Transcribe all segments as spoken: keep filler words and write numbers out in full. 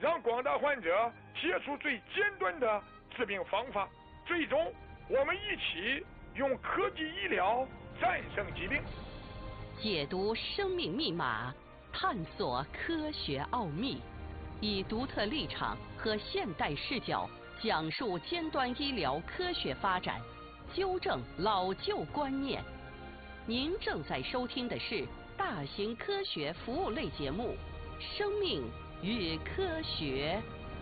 让广大患者接触最尖端的治病方法。最终，我们一起用科技医疗战胜疾病。 解读生命密码，探索科学奥秘，以独特立场和现代视角讲述尖端医疗科学发展，纠正老旧观念。您正在收听的是大型科学服务类节目《生命与科学》。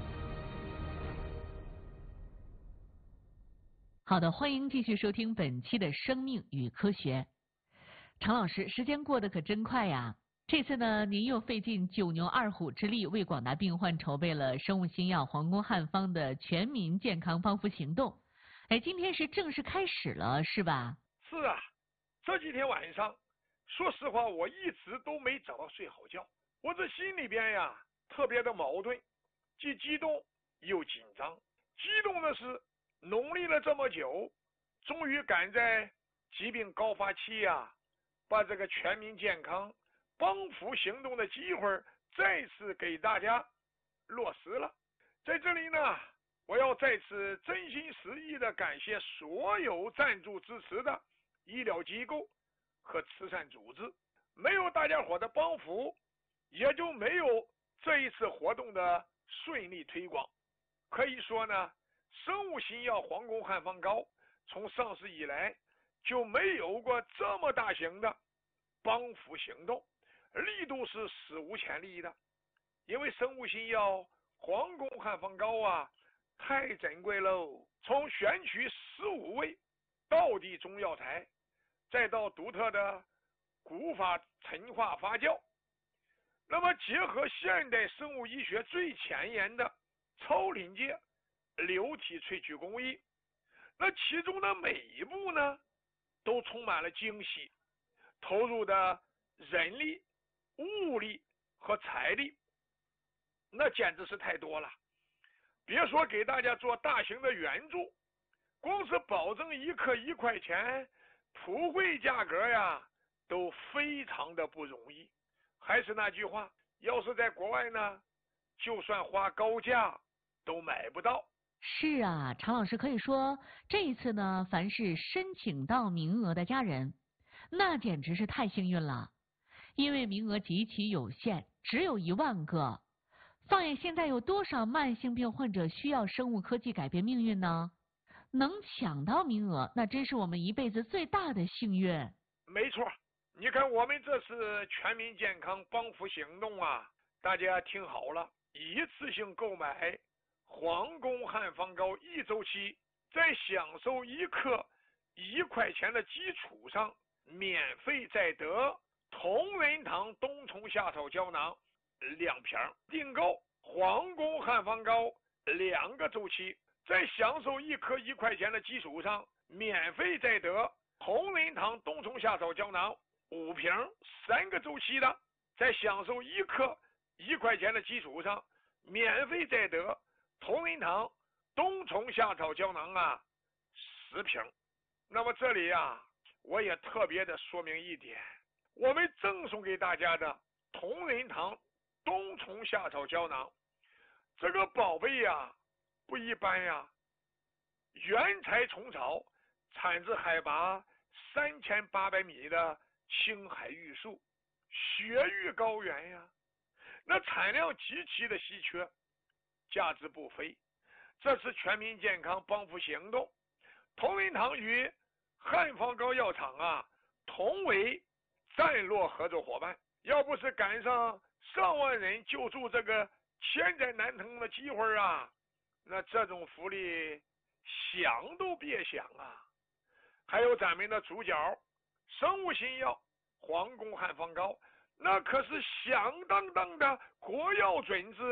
好的，欢迎继续收听本期的《生命与科学》。常老师，时间过得可真快呀！这次呢，您又费尽九牛二虎之力，为广大病患筹备了生物新药皇宫汉方的全民健康帮扶行动。哎，今天是正式开始了，是吧？ 是啊，这几天晚上，说实话，我一直都没找到睡好觉。我这心里边呀，特别的矛盾，既激动又紧张。激动的是，努力了这么久，终于赶在疾病高发期呀，把这个全民健康帮扶行动的机会再次给大家落实了。在这里呢，我要再次真心实意的感谢所有赞助支持的医疗机构和慈善组织，没有大家伙的帮扶，也就没有这一次活动的顺利推广。可以说呢，生物新药皇宫汉方膏从上市以来就没有过这么大型的帮扶行动，力度是史无前例的。因为生物新药皇宫汉方膏啊，太珍贵喽！从选取十五味道地中药材，再到独特的古法陈化发酵，那么结合现代生物医学最前沿的超临界流体萃取工艺，那其中的每一步呢，都充满了惊喜，投入的人力、物力和财力，那简直是太多了。别说给大家做大型的援助，光是保证一克一块钱，普惠价格呀，都非常的不容易。还是那句话，要是在国外呢，就算花高价都买不到。 是啊，常老师，可以说这一次呢，凡是申请到名额的家人，那简直是太幸运了，因为名额极其有限，只有一万个。放眼现在，有多少慢性病患者需要生物科技改变命运呢？能抢到名额，那真是我们一辈子最大的幸运。 没错，你看我们这次全民健康帮扶行动啊，大家听好了，一次性购买皇宫汉方膏一周期，在享受一克一块钱的基础上，免费再得同仁堂冬虫夏草胶囊两瓶，订购皇宫汉方膏两个周期，在享受一颗一块钱的基础上，免费再得同仁堂冬虫夏草胶囊五瓶三个周期的，在享受一颗一块钱的基础上，免费再得同仁堂冬虫夏草胶囊啊十瓶。那么这里啊，我也特别的说明一点，我们赠送给大家的同仁堂冬虫夏草胶囊，这个宝贝呀不一般呀，原材虫草，产自海拔三千八百米的青海玉树雪域高原呀，那产量极其的稀缺，价值不菲。这次全民健康帮扶行动，同仁堂与汉方膏药厂啊同为战略合作伙伴，要不是赶上上万人救助这个千载难逢的机会啊，那这种福利想都别想啊。还有咱们的主角生物新药皇宫汉方膏，那可是响当当的国药准字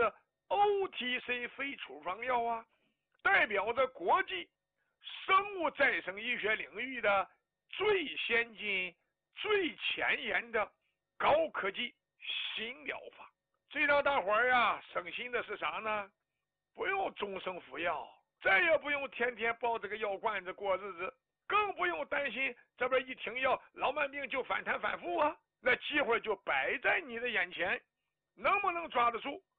O T C 非处方药啊，代表着国际生物再生医学领域的最先进最前沿的高科技新疗法。最让大伙儿呀省心的是啥呢？不用终生服药，再也不用天天抱着个药罐子过日子，更不用担心这边一停药老慢病就反弹反复啊。那机会就摆在你的眼前，能不能抓得住